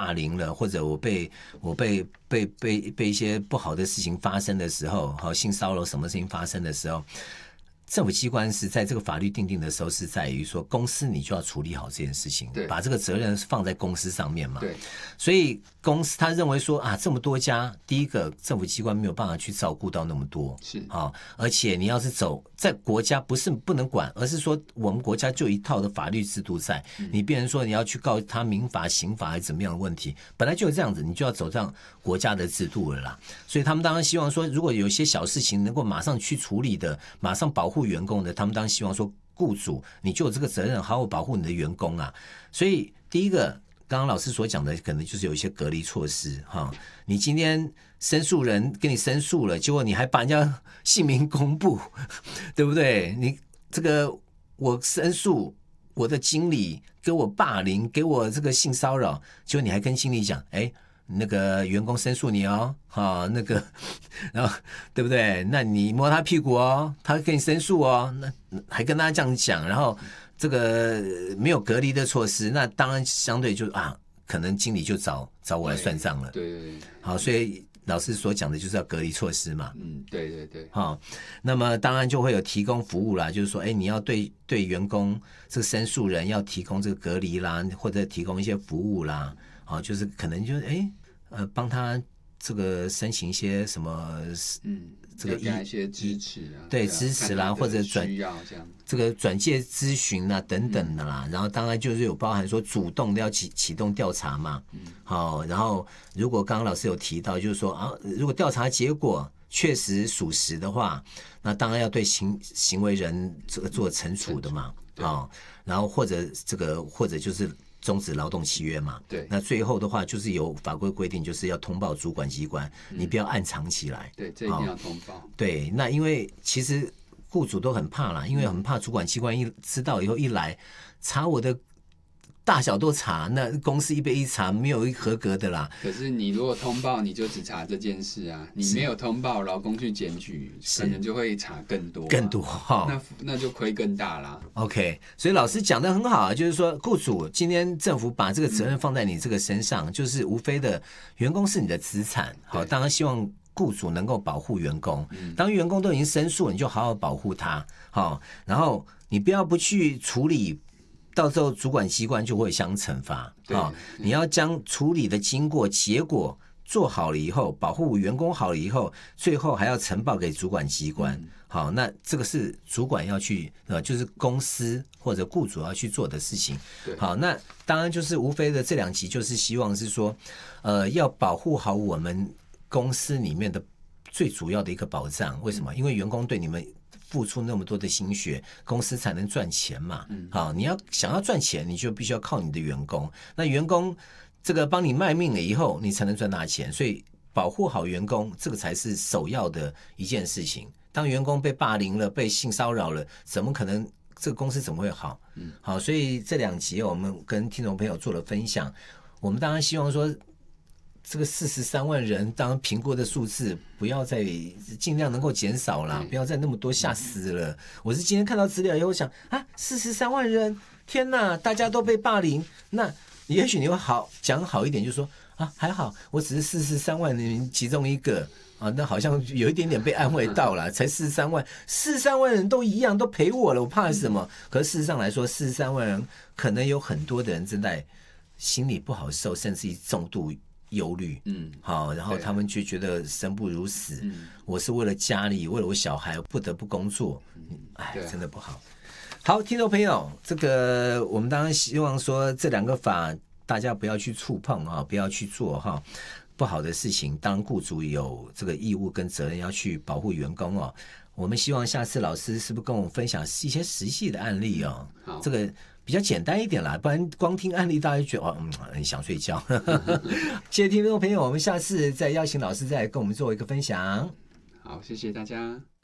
霸凌了，或者我被一些不好的事情发生的时候，好性骚扰什么事情发生的时候，政府机关是在这个法律定定的时候，是在于说公司你就要处理好这件事情，把这个责任放在公司上面嘛。对，所以公司他认为说啊，这么多家，第一个政府机关没有办法去照顾到那么多，是啊，而且你要是走在国家不是不能管，而是说我们国家就有一套的法律制度在，你变成说你要去告他民法、刑法还是怎么样的问题，本来就有这样子，你就要走上国家的制度了啦。所以他们当然希望说，如果有一些小事情能够马上去处理的，马上保护员工的，他们当然希望说，雇主你就有这个责任，好好保护你的员工啊。所以第一个，刚刚老师所讲的，可能就是有一些隔离措施哈。你今天申诉人跟你申诉了，结果你还把人家姓名公布，对不对？你这个我申诉我的经理给我霸凌，给我这个性骚扰，结果你还跟经理讲，哎。那个员工申诉你哦，那个，然后对不对？那你摸他屁股哦，他跟你申诉哦，那还跟他这样讲，然后这个没有隔离的措施，那当然相对就可能经理就找我来算账了。对，好，所以老师所讲的就是要隔离措施嘛。对，好，那么当然就会有提供服务啦，就是说，你要对员工这个申诉人要提供这个隔离啦，或者提供一些服务啦。好，就是可能就是帮他这个申请一些什么，这个给他一些支持啊， 对，支持啦，或者这个转介咨询啊等等的啦。然后当然就是有包含说主动的要启动调查嘛。好，然后如果刚刚老师有提到，就是说如果调查结果确实属实的话，那当然要对行为人这个做惩处的嘛。好，然后或者就是终止劳动契约嘛。对，那最后的话就是有法规规定，就是要通报主管机关，你不要暗藏起来。 对，这一定要通报。 对，那因为其实雇主都很怕啦，因为很怕主管机关一知道以后一来查我的大小都查，那公司一被一查没有一合格的啦。 可是你如果通报，你就只查这件事啊，你没有通报，劳工去检举，可能就会查更多，那就亏更大啦。 OK， 所以老师讲的很好啊，就是说雇主今天政府把这个责任放在你这个身上，就是无非的员工是你的资产，好，当然希望雇主能够保护员工。当员工都已经申诉，你就好好保护他，好，然后你不去处理。到时候主管机关就会相惩罚你要将处理的经过结果做好了以后，保护员工好了以后，最后还要呈报给主管机关。好，那这个是主管要去就是公司或者雇主要去做的事情。好，那当然就是无非的这2集就是希望是说要保护好我们公司里面的最主要的一个保障。为什么？因为员工对你们付出那么多的心血，公司才能赚钱嘛。好，你想要赚钱，你就必须要靠你的员工。那员工这个帮你卖命了以后，你才能赚大钱。所以保护好员工，这个才是首要的一件事情。当员工被霸凌了、被性骚扰了，怎么可能这个公司怎么会好？好，所以这2集我们跟听众朋友做了分享。我们当然希望说，这个43万人，当然评估的数字不要再尽量能够减少啦，不要再那么多，吓死了。我是今天看到资料以后想43万人，天哪，大家都被霸凌，那也许你会讲好一点，就说还好，我只是43万人其中一个那好像有一点点被安慰到了，才43万人都一样，都陪我了，我怕什么？可是事实上来说，43万人可能有很多的人正在心里不好受，甚至于重度忧虑，好，然后他们就觉得生不如死，我是为了家里，为了我小孩不得不工作，真的不好。好，听众朋友，这个我们当然希望说这2个法大家不要去触碰不要去做不好的事情。当然雇主有这个义务跟责任要去保护员工我们希望下次老师是不是跟我们分享一些实际的案例这个比较简单一点啦，不然光听案例大家就觉得很想睡觉。谢谢听众朋友，我们下次再邀请老师再来跟我们做一个分享。 好，谢谢大家。